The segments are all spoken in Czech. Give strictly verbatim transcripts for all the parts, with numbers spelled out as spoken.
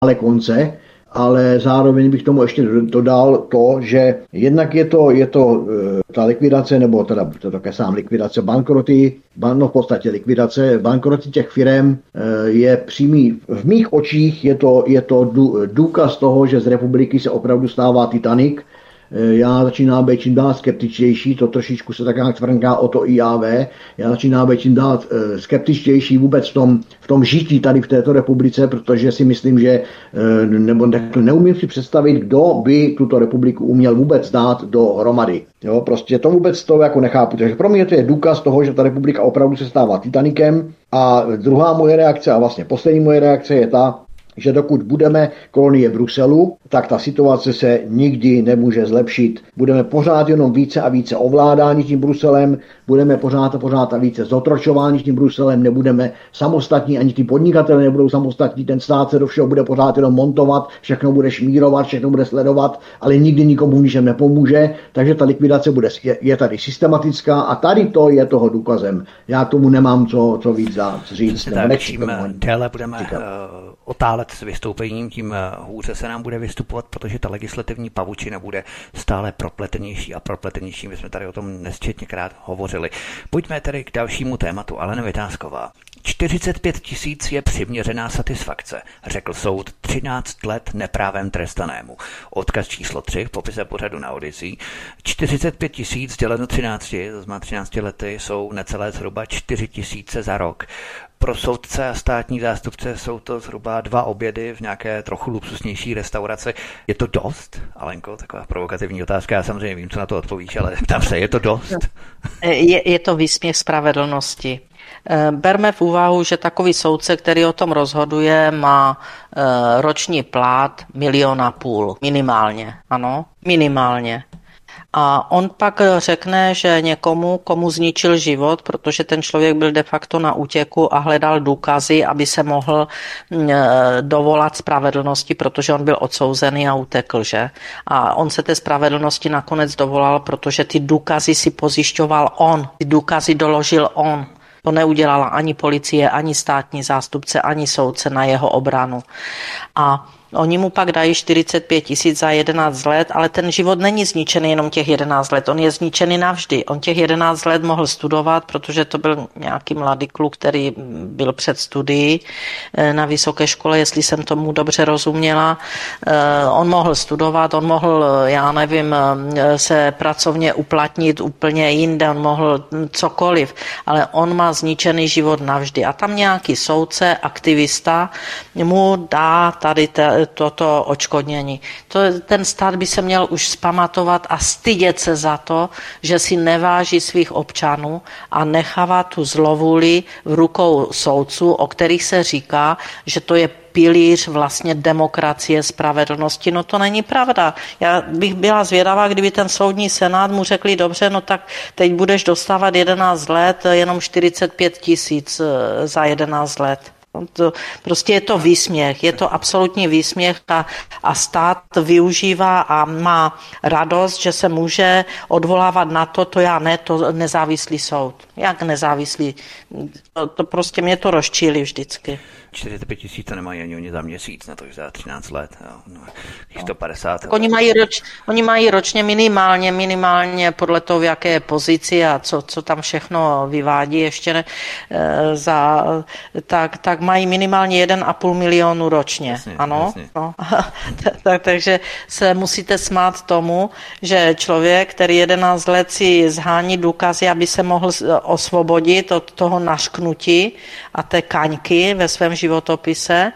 konce, ale zároveň bych tomu ještě dodal to, že jednak je to, je to ta likvidace, nebo teda to také sám likvidace bankroty, no v podstatě likvidace bankroty těch firem je přímý, v mých očích je to, je to důkaz toho, že z republiky se opravdu stává Titanic. Já začínám být čím dál skeptičtější, to trošičku se tak nějak tvrnká o to I A V, já začínám být čím dál skeptičtější vůbec v tom, v tom žití tady v této republice, protože si myslím, že nebo neumím si představit, kdo by tuto republiku uměl vůbec dát dohromady. Jo, prostě to vůbec to jako nechápu. Takže pro mě to je důkaz toho, že ta republika opravdu se stává Titanikem. A druhá moje reakce a vlastně poslední moje reakce je ta, že dokud budeme kolonie Bruselu, tak ta situace se nikdy nemůže zlepšit. Budeme pořád jenom více a více ovládáni tím Bruselem, budeme pořád a pořád a více zotročováni tím Bruselem, nebudeme samostatní, ani ty podnikatelé nebudou samostatní, ten stát se do všeho bude pořád jenom montovat, všechno bude šmírovat, všechno bude sledovat, ale nikdy nikomu ničem nepomůže, takže ta likvidace bude, je, je tady systematická a tady to je toho důkazem. Já tomu nemám co, co víc dát, říct. Tak, čím déle budeme uh, otálet s vystoupením, tím hůře se nám bude vystupovat, protože ta legislativní pavučina bude stále propletenější a propletenější. My jsme tady o tom nesčetněkrát hovořili. Pojďme tedy k dalšímu tématu. Alena Vitásková. čtyřicet pět tisíc je přiměřená satisfakce, řekl soud třináct let neprávem trestanému. Odkaz číslo tři v popise pořadu na Odyssey. čtyřicet pět tisíc děleno třinácti, to znamená třinácti lety, jsou necelé zhruba čtyři tisíce za rok. Pro soudce a státní zástupce jsou to zhruba dva obědy v nějaké trochu luxusnější restauraci. Je to dost, Alenko? Taková provokativní otázka. Já samozřejmě vím, co na to odpovíš, ale tam se, je to dost? Je, je to výsměch spravedlnosti. Berme v úvahu, že takový soudce, který o tom rozhoduje, má roční plát milion a půl. Minimálně, ano, minimálně. A on pak řekne, že někomu, komu zničil život, protože ten člověk byl de facto na útěku a hledal důkazy, aby se mohl dovolat spravedlnosti, protože on byl odsouzený a utekl, že? A on se té spravedlnosti nakonec dovolal, protože ty důkazy si pozjišťoval on, ty důkazy doložil on. To neudělala ani policie, ani státní zástupce, ani soudce na jeho obranu. A oni mu pak dají čtyřicet pět tisíc za jedenáct let, ale ten život není zničený jenom těch jedenáct let, on je zničený navždy. On těch jedenáct let mohl studovat, protože to byl nějaký mladý kluk, který byl před studií na vysoké škole, jestli jsem tomu dobře rozuměla. On mohl studovat, on mohl, já nevím, se pracovně uplatnit úplně jinde, on mohl cokoliv, ale on má zničený život navždy. A tam nějaký soudce, aktivista mu dá tady te, toto odškodnění. To, ten stát by se měl už zpamatovat a stydět se za to, že si neváží svých občanů a nechává tu zlovůli v rukou soudců, o kterých se říká, že to je pilíř vlastně demokracie, spravedlnosti. No to není pravda. Já bych byla zvědavá, kdyby ten soudní senát mu řekli, dobře, no tak teď budeš dostávat jedenáct let, jenom čtyřicet pět tisíc za jedenáct let. To, prostě je to výsměch, je to absolutní výsměch a, a stát využívá a má radost, že se může odvolávat na to, to já ne, to nezávislý soud. Jak nezávislý? To, to prostě mě to rozčílí vždycky. čtyřicet pět tisíc to nemají ani oni za měsíc, na to za třináct let. Jo. No, sto padesát. Oni mají, roč, oni mají ročně minimálně, minimálně podle toho, v jaké je pozici a co, co tam všechno vyvádí ještě ne, e, za, tak, tak mají minimálně jeden a půl milionu ročně. Jasně, ano? Jasně. No. tak, takže se musíte smát tomu, že člověk, který jedenáct let si zhání důkazy, aby se mohl osvobodit od toho našknutí a té kaňky ve svém životopise,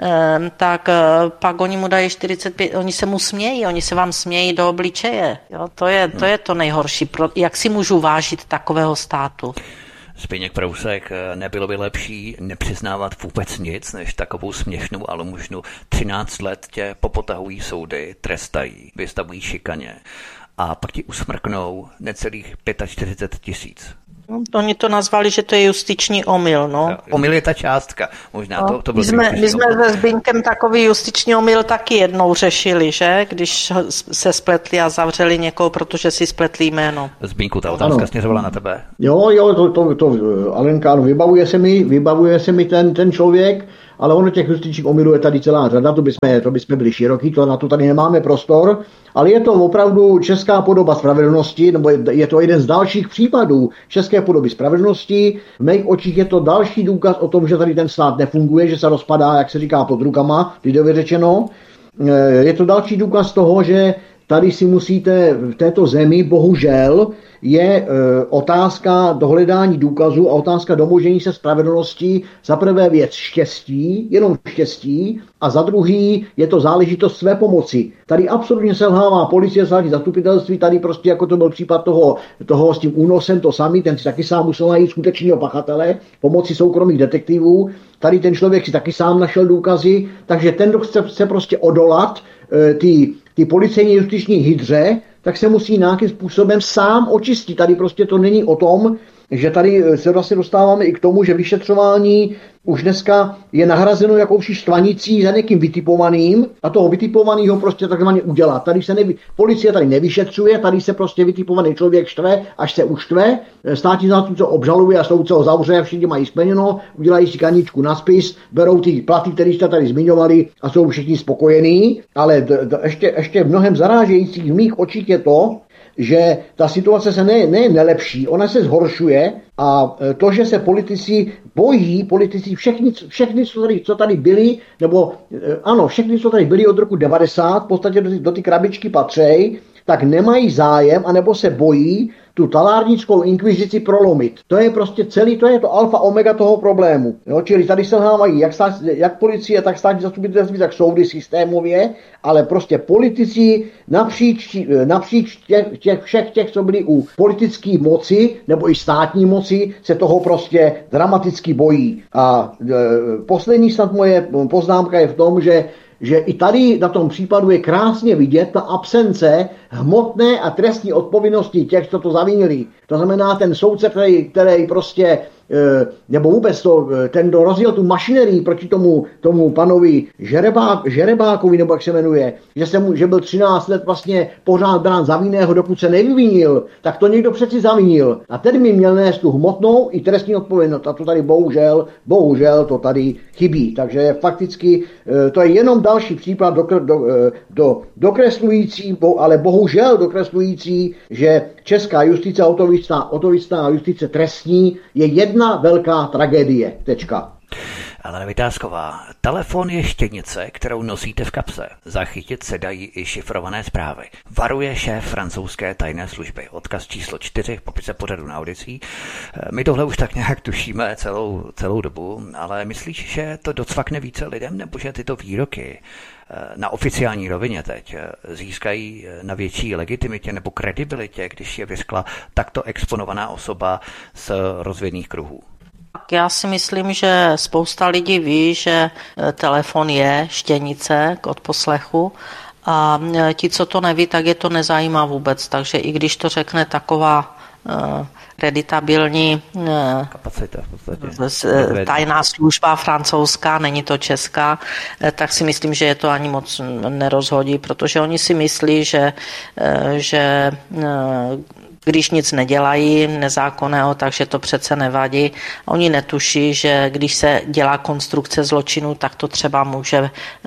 tak pak oni mu dají čtyřicet pět, oni se mu smějí, oni se vám smějí do obličeje. Jo, to je, to je to nejhorší. Jak si můžu vážit takového státu? Zbyněk Prousek, nebylo by lepší nepřiznávat vůbec nic, než takovou směšnou almužnu. třináct let tě popotahují soudy, trestají, vystavují šikaně a pak ti usmrknou necelých čtyřicet pět tisíc. No, oni to nazvali, že to je justiční omyl. No. Omyl je ta částka. Možná no, to, to byl my jsme, my jsme se Zbyňkem takový justiční omyl taky jednou řešili, že? Když se spletli a zavřeli někoho, protože si spletli jméno. Zbyňku, ta otázka ano. směřovala na tebe. Jo, jo, to, to, to Alenka, vybavuje se mi, vybavuje se mi ten, ten člověk ale ono těch justičních omylů je tady celá řada, to bychom, to bychom byli široký, to na to tady nemáme prostor, ale je to opravdu česká podoba spravedlnosti, nebo je to jeden z dalších případů české podoby spravedlnosti. V mých očích je to další důkaz o tom, že tady ten stát nefunguje, že se rozpadá, jak se říká, pod rukama, lidově řečeno. Je to další důkaz toho, že tady si musíte v této zemi, bohužel, je e, otázka dohledání důkazů a otázka domožení se spravedlností za prvé věc štěstí, jenom štěstí, a za druhý je to záležitost své pomoci. Tady absolutně selhává policie, státní zastupitelství, tady prostě jako to byl případ toho, toho s tím únosem, to samý, ten si taky sám musel najít skutečného pachatele, pomocí soukromých detektivů, tady ten člověk si taky sám našel důkazy, takže ten, kdo chce, chce prostě odolat e, ty, ty policejní justiční hydře, tak se musí nějakým způsobem sám očistit. Tady prostě to není o tom, že tady se vlastně dostáváme i k tomu, že vyšetřování už dneska je nahrazeno jakousi štvanicí za někým vytipovaným a toho vytipovaného prostě takzvaně udělat. Tady se nevy... Policie tady nevyšetřuje, tady se prostě vytipovaný člověk štve, až se uštve, státní zástupce obžaluje a soudce ho zavře a všichni mají splněno, udělají si kaničku na spis, berou ty platy, které jste tady zmiňovali a jsou všichni spokojení, ale d- d- ještě, ještě mnohem zarážející v mých očích je to, že ta situace se ne, ne nelepší, ona se zhoršuje a to, že se politici bojí, politici všechny, všechny co, tady, co tady byli, nebo ano, všechny, co tady byli od roku devadesát, v podstatě do ty, do ty krabičky patří, tak nemají zájem, anebo se bojí tu talárnickou inkvizici prolomit. To je prostě celý, to je to alfa omega toho problému. Jo? Čili tady selhávají jak, stát, jak policie, tak státní zastupitelství, tak soudy systémově, ale prostě politici napříč, napříč těch, těch, všech těch, co byli u politické moci, nebo i státní moci, se toho prostě dramaticky bojí. A e, poslední snad moje poznámka je v tom, že že i tady na tom případu je krásně vidět ta absence hmotné a trestní odpovědnosti těch, co to zavinili. To znamená ten soudce, který, který prostě, nebo vůbec to, ten, kdo rozjel tu mašinerii proti tomu, tomu panovi Žerebák, Žerebákovi, nebo jak se jmenuje, že, se mu, že byl třináct let vlastně pořád brán za vinného, dokud se nevyvinil, tak to někdo přeci zavinil. A ten mi měl nést tu hmotnou i trestní odpovědnost. A to tady bohužel, bohužel to tady chybí. Takže fakticky to je jenom další případ do, do, do, dokreslující, ale bohužel dokreslující, že česká justice, autovicná justice trestní je jedna velká tragédie. Tečka. Alena Vitásková, telefon je štěnice, kterou nosíte v kapse. Zachytit se dají i šifrované zprávy. Varuje šéf francouzské tajné služby. Odkaz číslo čtyři v popise pořadu na Odyssey. My tohle už tak nějak tušíme celou, celou dobu, ale myslíš, že to docvakne více lidem, nebo že tyto výroky na oficiální rovině teď získají na větší legitimitě nebo kredibilitě, když je vyskla takto exponovaná osoba z rozvědných kruhů? Já si myslím, že spousta lidí ví, že telefon je štěnice k odposlechu a ti, co to neví, tak je to nezajímá vůbec. Takže i když to řekne taková uh, kreditabilní uh, kapacita v podstatě. Tajná služba francouzská, není to česká, tak si myslím, že je to ani moc nerozhodí, protože oni si myslí, že, že když nic nedělají nezákonného, takže to přece nevadí. Oni netuší, že když se dělá konstrukce zločinu, tak to třeba může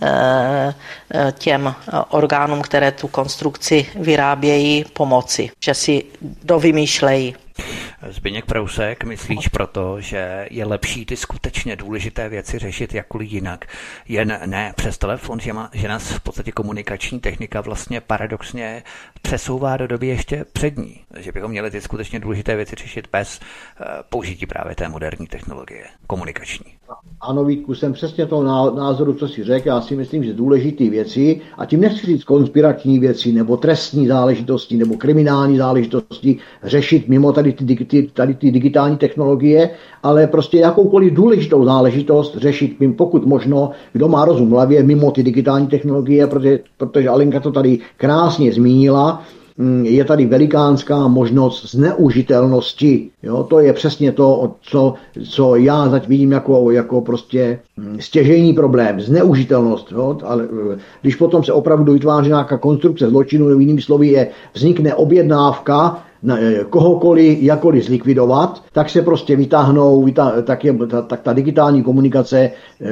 těm orgánům, které tu konstrukci vyrábějí, pomoci, že si dovymýšlejí. Zbyněk Prousek, myslíš proto, že je lepší ty skutečně důležité věci řešit jakkoliv jinak, jen ne přes telefon, že, má, že nás v podstatě komunikační technika vlastně paradoxně přesouvá do doby ještě přední, že bychom měli ty skutečně důležité věci řešit bez uh, použití právě té moderní technologie komunikační. Ano, Vítku, jsem přesně toho názoru, co si řekl. Já si myslím, že důležité věci, a tím nechci říct konspirační věci, nebo trestní záležitosti, nebo kriminální záležitosti, řešit mimo tady ty, ty, tady ty digitální technologie, ale prostě jakoukoliv důležitou záležitost řešit, pokud možno, kdo má rozum v hlavě, mimo ty digitální technologie, protože, protože Alenka to tady krásně zmínila. Je tady velikánská možnost zneužitelnosti. Jo? To je přesně to, co, co já zatím vidím jako, jako prostě stěžejní problém. Zneužitelnost. Jo? Ale když potom se opravdu vytváří nějaká konstrukce zločinu, jinými slovy je, vznikne objednávka kohokoliv, jakkoliv zlikvidovat, tak se prostě vytáhnou, vytáhnou tak, je, tak ta digitální komunikace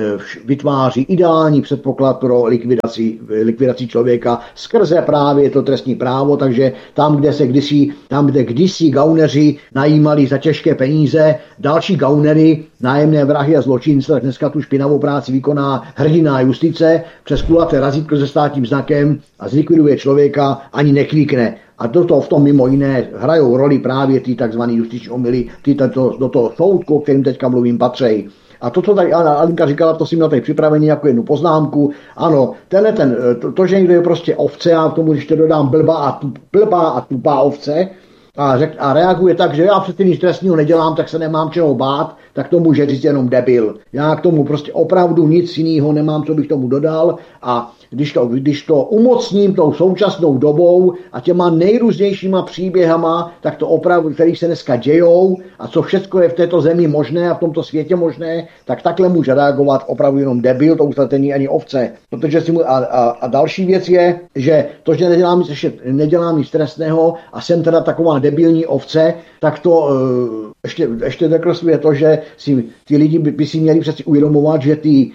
vytváří ideální předpoklad pro likvidaci, likvidaci člověka skrze právě to trestní právo, takže tam, kde se kdysi, tam, kde kdysi gauneři najímali za těžké peníze další gaunery, nájemné vrahy a zločince, tak dneska tu špinavou práci vykoná hrdinná justice přes kulaté razítko se státním znakem a zlikviduje člověka, ani neklikne. A do toho v tom mimo jiné hrajou roli právě ty takzvaný justiční omily, ty tato, do toho soudku, o kterým teďka mluvím, patří. A to, co tady Alinka říkala, to si měl tady připravený jako jednu poznámku. Ano, tenhle ten, to, to, že někdo je prostě ovce, já k tomu ještě dodám blbá a, tup, blbá a tupá ovce, a, řek, a reaguje tak, že já přece nic trestního nedělám, tak se nemám čeho bát, tak to může říct jenom debil. Já k tomu prostě opravdu nic jiného nemám, co bych tomu dodal, a když to, když to umocním tou současnou dobou a těma nejrůznějšíma příběhama, tak to opravdu, který se dneska dějou a co všechno je v této zemi možné a v tomto světě možné, tak takhle může reagovat opravdu jenom debil, to už není ani ovce. Protože si mu, a, a, a další věc je, že to, že nedělám nic, ještě, nedělám nic trestného a jsem teda taková debilní ovce, tak to uh, ještě, ještě dekresluje to, že si, ty lidi by, by si měli přeci uvědomovat, že, ty,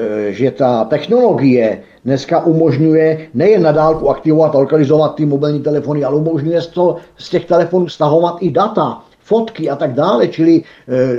že ta technologie dneska umožňuje nejen na dálku aktivovat a lokalizovat ty mobilní telefony, ale umožňuje to z těch telefonů stahovat i data, fotky a tak dále, čili e,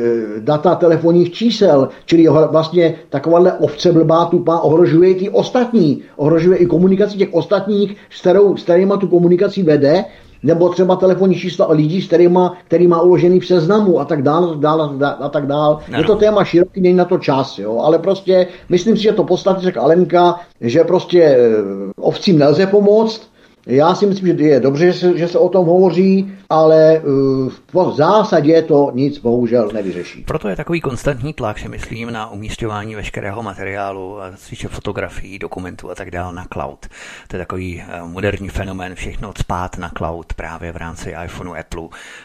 data telefonních čísel, čili vlastně takováhle ovce blbá tupá ohrožuje i ty ostatní, ohrožuje i komunikaci těch ostatních, s, kterou, s kterýma tu komunikaci vede, nebo třeba telefonní čísla lidí, s kterýma, který má uložený v seznamu a tak dále, dále a tak dále. Je to téma široký, není na to čas, jo, ale prostě myslím si, že to podstatně řekl Alenka, že prostě ovcím nelze pomoct. Já si myslím, že je dobře, že se, že se o tom hovoří, ale uh, v zásadě to nic bohužel nevyřeší. Proto je takový konstantní tlak, že myslím, na umísťování veškerého materiálu, týče fotografií, dokumentů a tak dále na cloud. To je takový uh, moderní fenomén, všechno cpát na cloud právě v rámci iPhoneu, Apple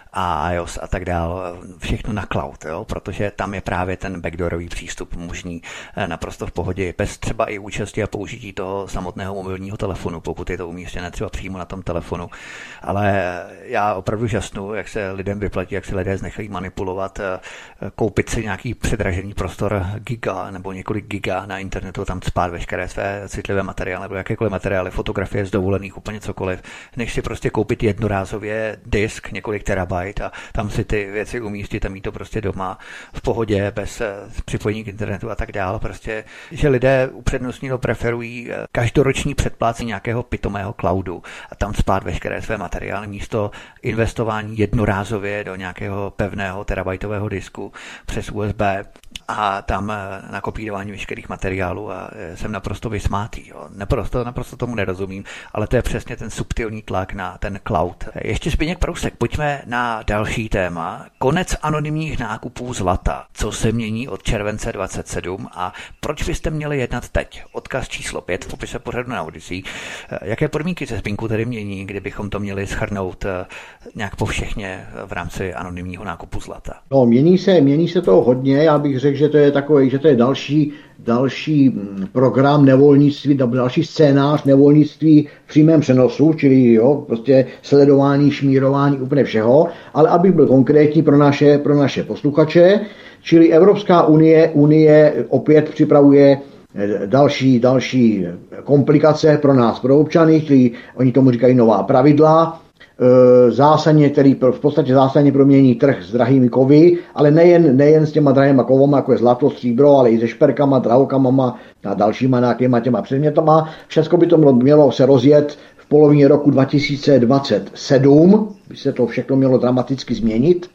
a iOS a tak dále, všechno na cloud, jo? Protože tam je právě ten backdoorový přístup možný naprosto v pohodě, bez třeba i účasti a použití toho samotného mobilního telefonu, pokud je to umístěné třeba přímo na tom telefonu. Ale já opravdu žasnu, jak se lidem vyplatí, jak se lidé nechají manipulovat, koupit si nějaký předražený prostor giga nebo několik giga na internetu, tam cpát veškeré své citlivé materiály nebo jakékoliv materiály, fotografie z dovolených, úplně cokoliv, než si prostě koupit jednorázově disk několik terabajt a tam si ty věci umístit a mít to prostě doma v pohodě, bez připojení k internetu a tak dále. Prostě, že lidé upřednostní to preferují každoroční předplácení nějakého pitomého cloudu a tam spát veškeré své materiály místo investování jednorázově do nějakého pevného terabajtového disku přes U S B a tam nakopírování veškerých materiálů a jsem naprosto vysmátý. Jo. Naprosto, naprosto tomu nerozumím, ale to je přesně ten subtilní tlak na ten cloud. Ještě Zbyněk Prousek, pojďme na další téma. Konec anonymních nákupů zlata. Co se mění od července dvacet sedm a proč byste měli jednat teď? Odkaz číslo pět v popise pořadu na Odyssey. Jaké podmínky se, Zbyňku, tedy mění, kdybychom to měli shrnout nějak povšechně v rámci anonymního nákupu zlata? No, mění se, mění se to hodně. Já bych řekl, že to je takový, že to je další, další program nevolnictví, další scénář nevolnictví v přímém přenosu, čili jo, prostě sledování, šmírování úplně všeho, ale abych byl konkrétní pro naše, pro naše posluchače, čili Evropská unie, unie opět připravuje další, další komplikace pro nás, pro občany, čili oni tomu říkají nová pravidla, zásadně, který v podstatě zásadně promění trh s drahými kovy, ale nejen, nejen s těma drahýma kovama, jako je zlato, stříbro, ale i se šperkama, drahokamama a dalšíma nějakýma těma předmětama. Všechno by to mělo se rozjet v polovině roku dva tisíce dvacet sedm, by se to všechno mělo dramaticky změnit.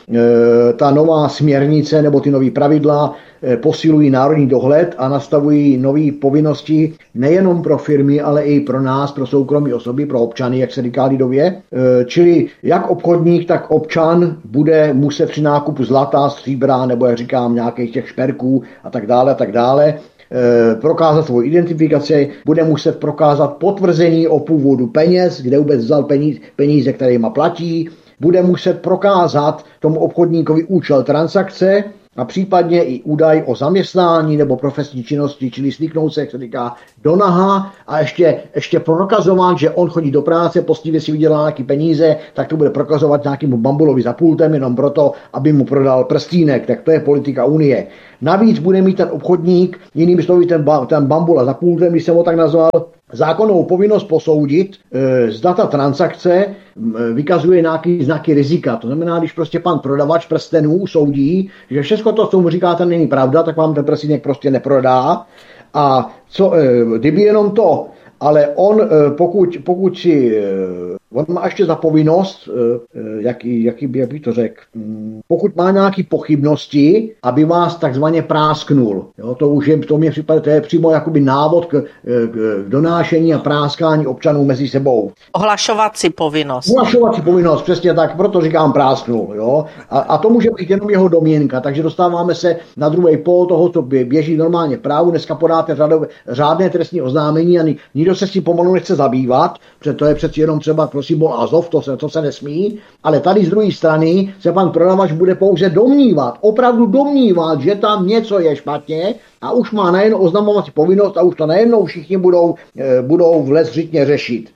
Ta nová směrnice nebo ty nové pravidla posilují národní dohled a nastavují nové povinnosti nejenom pro firmy, ale i pro nás, pro soukromí osoby, pro občany, jak se říká lidově. Čili jak obchodník, tak občan bude muset při nákupu zlata, stříbra nebo, jak říkám, nějakých těch šperků a tak dále a tak dále prokázat svou identifikaci, bude muset prokázat potvrzení o původu peněz, kde vůbec vzal peníze, peníze kterýma platí, bude muset prokázat tomu obchodníkovi účel transakce a případně i údaj o zaměstnání nebo profesní činnosti, čili slíknout se, jak se říká, do naha a ještě, ještě prokazovat, že on chodí do práce, poctivě si vydělá nějaký peníze, tak to bude prokazovat nějakému bambulovi za pultem jenom proto, aby mu prodal prstínek. Tak to je politika Unie. Navíc bude mít ten obchodník, jiným slovy ten, ten bambula za pultem, když jsem ho tak nazval, zákonnou povinnost posoudit, e, zda ta transakce e, vykazuje nějaký znaky rizika. To znamená, když prostě pan prodavač prstenů usoudí, že všechno to, co mu říkáte, není pravda, tak vám ten prstínek prostě neprodá. A co, e, kdyby jenom to, ale on, e, pokud, pokud si... E, On má ještě za povinnost, jaký, jaký by, jak by to řekl, pokud má nějaké pochybnosti, aby vás takzvaně prásknul. Jo, to už je, to mě připadá, to je přímo jakoby návod k, k donášení a práskání občanů mezi sebou. Ohlašovací povinnost. Ohlašovací povinnost, přesně tak, proto říkám prásknul. Jo? A, a to může být jenom jeho domněnka, takže dostáváme se na druhý pól toho, co běží normálně právu. Dneska podáte řadové, řádné trestní oznámení a nikdo se s tím pomalu nechce zabývat, protože to je přeci jenom třeba symbol Azov, to se, to se nesmí, ale tady z druhé strany se pan prodavač bude pouze domnívat, opravdu domnívat, že tam něco je špatně a už má najednou oznamovací povinnost a už to najednou všichni budou, budou vlezřitně řešit.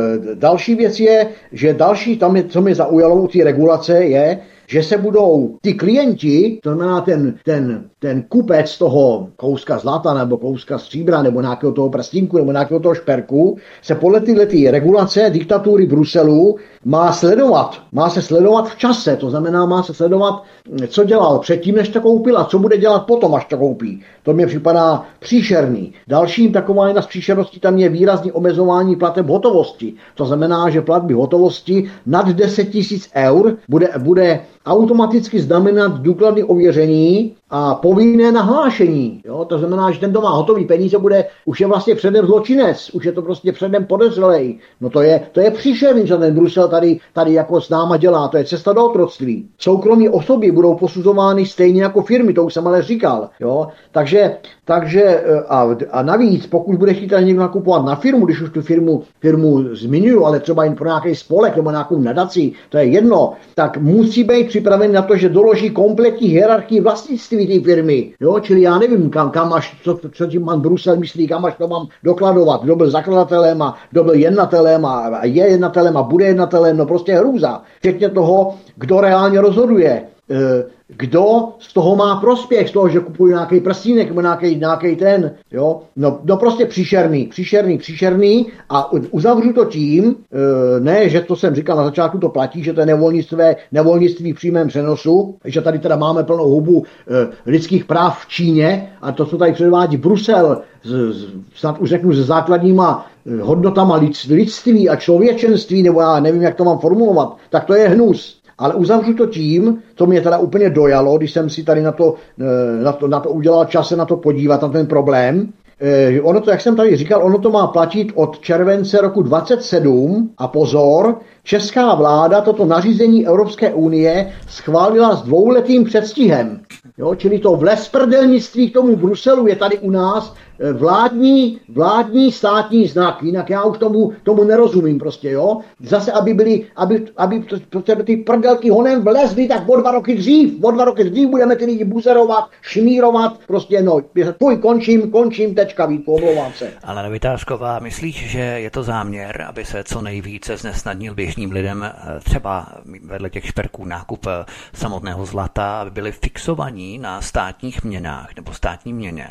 Další věc je, že další, tam je, co mě zaujalo u té regulace, je, že se budou ty klienti, to znamená ten, ten, ten kupec toho kouska zlata nebo kouska stříbra nebo nějakého toho prstínku nebo nějakého toho šperku, se podle tyhle regulace diktatury Bruselu má sledovat. Má se sledovat v čase, to znamená má se sledovat, co dělal předtím, než to koupil a co bude dělat potom, až to koupí. To mě připadá příšerný. Dalším taková jedna z příšerností tam je výrazný omezování plateb hotovosti. To znamená, že platby hotovosti nad deset tisíc eur bude, bude automaticky znamenat důkladné ověření a povinné nahlášení. Jo? To znamená, že ten, kdo má hotový peníze, bude, už je vlastně předem zločinec, už je to prostě předem podezřelej. No to je, to je příšerný, že ten Brusel tady, tady jako s náma dělá, to je cesta do otroctví. Soukromí osoby budou posuzovány stejně jako firmy, to už jsem ale říkal. Jo? Takže, takže a, a navíc, pokud bude chtít někdo nakupovat na firmu, když už tu firmu, firmu zmiňuju, ale třeba jen pro nějaký spolek nebo nějakou nadaci, to je jedno, tak musí být připraven na to, že doloží kompletní hierarchii vlastnictví té firmy. Jo? Čili já nevím, kam, kam až, co, co tím pan Brusel myslí, kam až to mám dokladovat, kdo byl zakladatelem a kdo byl jednatelem a je jednatelem a bude jednatelem, no prostě hrůza. Včetně toho, kdo reálně rozhoduje. Kdo z toho má prospěch, z toho, že kupují nějaký prstínek nebo nějaký, nějaký ten, jo, no, no prostě příšerný, příšerný, příšerný a uzavřu to tím, ne, že to jsem říkal na začátku, to platí, že to je nevolnictví, nevolnictví v přímém přenosu, že tady teda máme plnou hubu lidských práv v Číně a to, co tady předvádí Brusel, snad už řeknu se základníma hodnotama lidství a člověčenství, nebo já nevím, jak to mám formulovat, tak to je hnus. Ale uzavřu to tím, co mě teda úplně dojalo, když jsem si tady na to, na to, na to udělal čas se na to podívat, na ten problém. Ono to, jak jsem tady říkal, ono to má platit od července roku dvacet sedm a pozor, česká vláda toto nařízení Evropské unie schválila s dvouletým předstihem. Jo, čili to vlesprdelnictví k tomu Bruselu je tady u nás vládní, vládní státní znak, jinak já už tomu, tomu nerozumím prostě, jo. Zase, aby byli, aby, aby ty prdelky honem vlezly, tak o dva roky dřív, o dva roky dřív budeme ty lidi buzerovat, šmírovat, prostě no, půj, končím, končím, tečka, Vítku, omlouvám se. Ale Vytázková, myslíš, že je to záměr, aby se co nejvíce znesnadnil běžným lidem, třeba vedle těch šperků nákup samotného zlata, aby byli fixovaní na státních měnách nebo státní měně?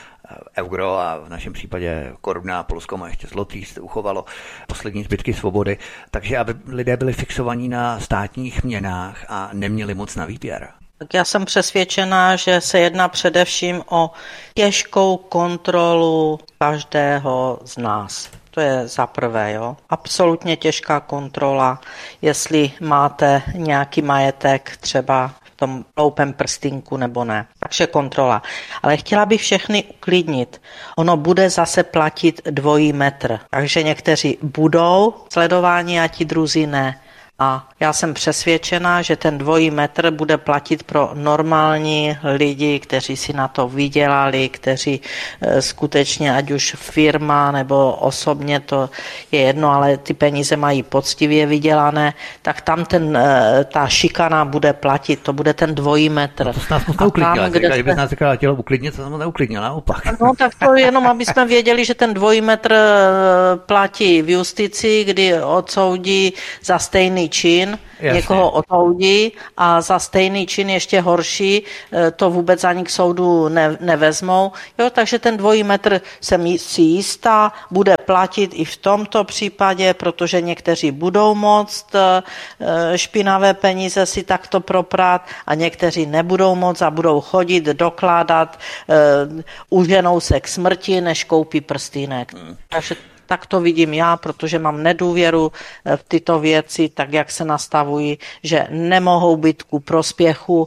Euro a v našem případě koruna, Polsko má ještě zlotý, se uchovalo poslední zbytky svobody, takže aby lidé byli fixovaní na státních měnách a neměli moc na výběr. Tak já jsem přesvědčená, že se jedná především o těžkou kontrolu každého z nás. To je za prvé, jo. Absolutně těžká kontrola, jestli máte nějaký majetek třeba v tom hloupém prstínku nebo ne. Takže kontrola. Ale chtěla bych všechny uklidnit. Ono bude zase platit dvojí metr. Takže někteří budou sledováni a ti druzí ne. A já jsem přesvědčená, že ten dvojí metr bude platit pro normální lidi, kteří si na to vydělali, kteří skutečně, ať už firma nebo osobně, to je jedno, ale ty peníze mají poctivě vydělané, tak tam ten, ta šikana bude platit, to bude ten dvojí metr. No to nás moc neuklidnila, kdyby jste... nás řekla, chtěla uklidnit, to jsem neuklidnila, naopak. No tak to jenom, aby jsme věděli, že ten dvojí metr platí v justici, kdy odsoudí za stejný čin, jasně, někoho odsoudí a za stejný čin ještě horší, to vůbec ani k soudu ne, nevezmou. Jo, takže ten dvojí metr jsem si jistá, bude platit i v tomto případě, protože někteří budou moct špinavé peníze si takto proprat a někteří nebudou moct a budou chodit, dokládat, uženou se k smrti, než koupí prstýnek. Hmm. Takže tak to vidím já, protože mám nedůvěru v tyto věci, tak jak se nastavují, že nemohou být ku prospěchu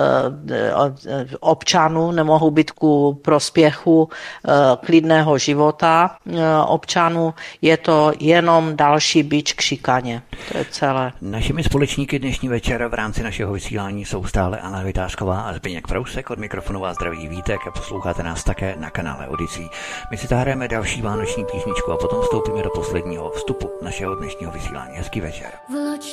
občanů, nemohou být ku prospěchu klidného života občanů. Je to jenom další bič k šikaně. To je celé. Našimi společníky dnešní večer v rámci našeho vysílání jsou stále Anna Vytázková a Zbyněk Prousek. Od mikrofonu vás zdraví Vítek a posloucháte nás také na kanále Odyssey. My si zahrajeme další vánoční písničku a potom vstoupíme do posledního vstupu našeho dnešního vysílání. Hezký večer.